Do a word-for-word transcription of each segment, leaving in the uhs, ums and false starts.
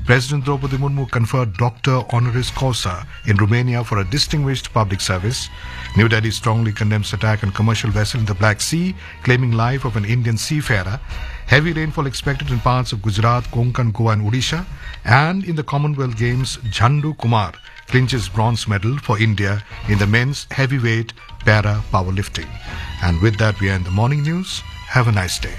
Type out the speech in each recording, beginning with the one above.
President Draupadi Murmu conferred Doctor Honoris Causa in Romania for a distinguished public service. New Delhi strongly condemns attack on commercial vessel in the Black Sea, claiming life of an Indian seafarer. Heavy rainfall expected in parts of Gujarat, Konkan, Goa and Odisha. And in the Commonwealth Games, Jhandu Kumar clinches bronze medal for India in the men's heavyweight para powerlifting. And with that, we end the morning news. Have a nice day.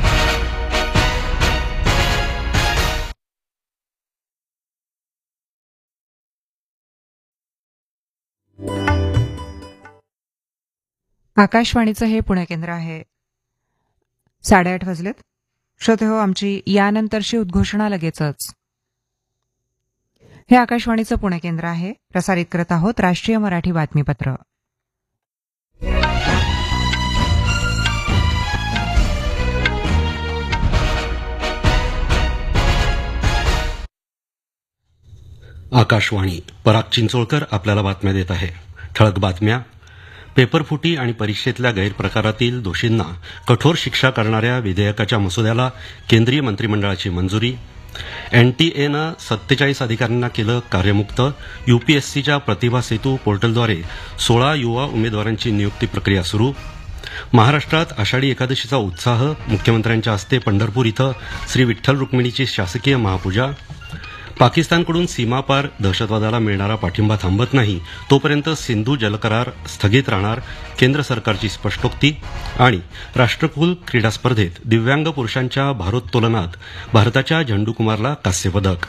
आकाशवाणीचं हे पुणे केंद्र आहे. साडेआठ वाजलेत. श्रोते हो, आमची यानंतरची उद्घोषणा लगेचच. हे आकाशवाणीचं पुणे केंद्र आहे. प्रसारित करत आहोत राष्ट्रीय मराठी बातमीपत्र. आकाशवाणी. पराग चिंचोळकर आपल्याला बातम्या देत आहे. ठळक बातम्या. पेपरफुटी आणि परीक्षेतल्या गैरप्रकारातील दोषींना कठोर शिक्षा करणाऱ्या विधेयकाच्या मसुद्याला केंद्रीय मंत्रिमंडळाची मंजुरी. एनटीएनं सत्तेचाळीस अधिकाऱ्यांना केलं कार्यमुक्त. यूपीएससीच्या प्रतिभा सेतू पोर्टलद्वारे सोळा युवा उमेदवारांची नियुक्ती प्रक्रिया सुरू. महाराष्ट्रात आषाढी एकादशीचा उत्साह. मुख्यमंत्र्यांच्या हस्ते पंढरपूर इथं श्री विठ्ठल रुक्मिणीची शासकीय महापूजा. पाकिस्तानकडून सीमापार दहशतवादाला मिळणारा पाठिंबा थांबत नाही तोपर्यंत सिंधू जलकरार स्थगित राहणार, केंद्र सरकारची स्पष्टोक्ती. आणि राष्ट्रकुल क्रीडा स्पर्धेत दिव्यांग पुरुषांच्या भारोत्तोलनात भारताच्या झंडू कुमारला कांस्यपदक.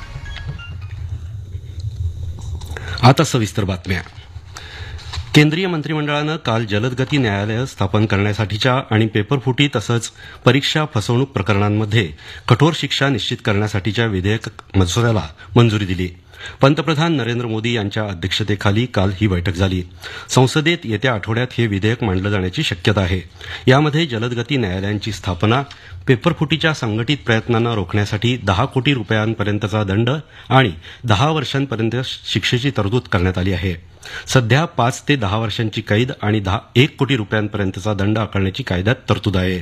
आता सविस्तर बातम्या. केंद्रीय मंत्रिमंडळानं काल जलदगती न्यायालय स्थापन करण्यासाठीच्या आणि पेपरफुटी तसंच परीक्षा फसवणूक प्रकरणांमध्ये कठोर शिक्षा निश्चित करण्यासाठीच्या विधेयक मसुद्याला मंजुरी दिली. पंतप्रधान नरेंद्र मोदी यांच्या अध्यक्षतेखाली काल ही बैठक झाली. संसदेत येत्या आठवड्यात हे विधेयक मांडलं जाण्याची शक्यता आहे. यामध्ये जलदगती न्यायालयांची स्थापना, पेपरफुटीच्या संघटित प्रयत्नांना रोखण्यासाठी दहा कोटी रुपयांपर्यंतचा दंड आणि दहा वर्षांपर्यंत शिक्षेची तरतूद करण्यात आली आहे. सध्या पाच ते दहा वर्षांची कैद आणि दहा एक कोटी रुपयांपर्यंतचा दंड आकारण्याची कायद्यात तरतूद आहे.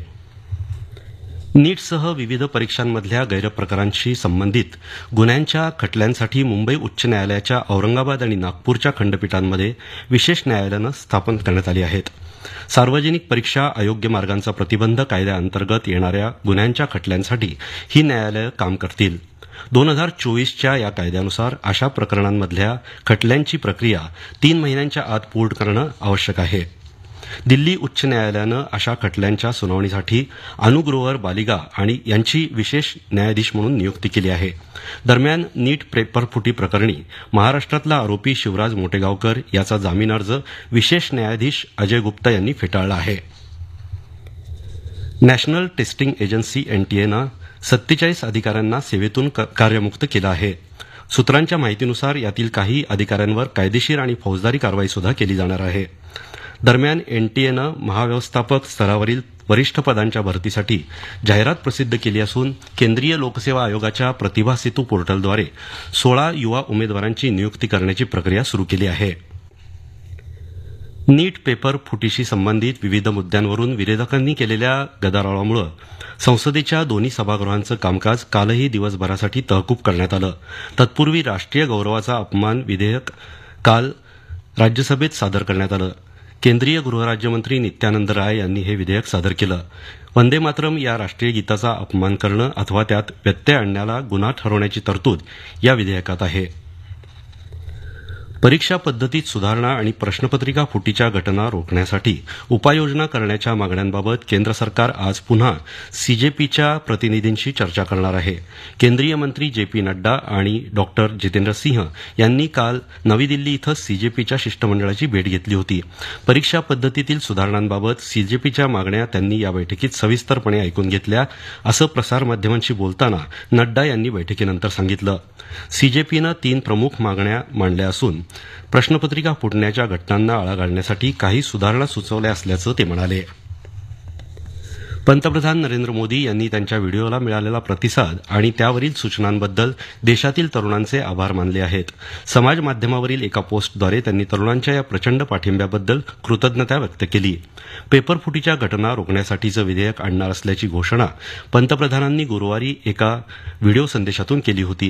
नीटसह विविध परीक्षांमधल्या गैरप्रकारांशी संबंधित गुन्ह्यांच्या खटल्यांसाठी मुंबई उच्च न्यायालयाच्या औरंगाबाद आणि नागपूरच्या खंडपीठांमध्ये विशेष न्यायालयं स्थापन करण्यात आली आहेत. सार्वजनिक परीक्षा अयोग्य मार्गांचा प्रतिबंध कायद्याअंतर्गत येणाऱ्या गुन्ह्यांच्या खटल्यांसाठी ही न्यायालयं काम करतील. दोन हजार चोवीसच्या या कायद्यानुसार अशा प्रकरणांमधल्या खटल्यांची प्रक्रिया तीन महिन्यांच्या आत पूर्ण करणं आवश्यक आहे. दिल्ली उच्च न्यायालयानं अशा खटल्यांच्या सुनावणीसाठी अनु ग्रोव्हर बालिगा आणि यांची विशेष न्यायाधीश म्हणून नियुक्ती केली आहे. दरम्यान नीट पेपरफुटी प्रकरणी महाराष्ट्रातला आरोपी शिवराज मोटेगावकर याचा जामीन अर्ज विशेष न्यायाधीश अजय गुप्ता यांनी फेटाळला आहे. नॅशनल टेस्टिंग एजन्सी एनटीएनं सत्तेचाळीस अधिकाऱ्यांना सेवेतून कार्यमुक्त केलं आहे. सूत्रांच्या माहितीनुसार यातील काही अधिकाऱ्यांवर कायदेशीर आणि फौजदारी कारवाई सुद्धा केली जाणार आहे. दरम्यान एनटीएनं महाव्यवस्थापक स्तरावरील वरिष्ठ पदांच्या भरतीसाठी जाहिरात प्रसिद्ध केली असून केंद्रीय लोकसेवा आयोगाच्या प्रतिभा सेतू पोर्टलद्वारे सोळा युवा उमेदवारांची नियुक्ती करण्याची प्रक्रिया सुरू केली आहे. नीट पेपर फुटीशी संबंधित विविध मुद्द्यांवरून विरोधकांनी केलेल्या गदारोळामुळे संसदेच्या दोन्ही सभागृहांचं कामकाज कालही दिवसभरासाठी तहकूब करण्यात आलं. तत्पूर्वी राष्ट्रीय गौरवाचा अपमान विधेयक काल राज्यसभेत सादर करण्यात आलं. केंद्रीय गृहराज्यमंत्री नित्यानंद राय यांनी हे विधेयक सादर केलं. वंदे मातरम या राष्ट्रीय गीताचा अपमान करणं अथवा त्यात व्यत्यय आणण्याला गुन्हा ठरवण्याची तरतूद या विधेयकात आहे. परीक्षा पद्धतीत सुधारणा आणि प्रश्नपत्रिका फुटीच्या घटना रोखण्यासाठी उपाययोजना करण्याच्या मागण्यांबाबत केंद्र सरकार आज पुन्हा सीजेपीच्या प्रतिनिधींशी चर्चा करणार आहे. केंद्रीय मंत्री जे पी नड्डा आणि डॉक्टर जितेंद्र सिंह यांनी काल नवी दिल्ली इथं सीजेपीच्या शिष्टमंडळाची भेट घेतली होती. परीक्षा पद्धतीतील सुधारणांबाबत सीजेपीच्या मागण्या त्यांनी या बैठकीत सविस्तरपणे ऐकून घेतल्या, असं प्रसारमाध्यमांशी बोलताना नड्डा यांनी बैठकीनंतर सांगितलं. सीजेपीनं तीन प्रमुख मागण्या मांडल्या असून प्रश्नपत्रिका फुटण्याच्या घटनांना आळा घालण्यासाठी काही सुधारणा सुचवल्या असल्याचं ते म्हणाले. पंतप्रधान नरेंद्र मोदी यांनी त्यांच्या व्हिडिओला मिळालेला प्रतिसाद आणि त्यावरील सूचनांबद्दल देशातील तरुणांचे आभार मानले आहेत. समाज माध्यमावरील एका पोस्टद्वारे त्यांनी तरुणांच्या या प्रचंड पाठिंब्याबद्दल कृतज्ञता व्यक्त केली. पेपरफुटीच्या घटना रोखण्यासाठीचं विधेयक आणणार असल्याची घोषणा पंतप्रधानांनी गुरुवारी एका व्हिडिओ संदेशातून केली होती.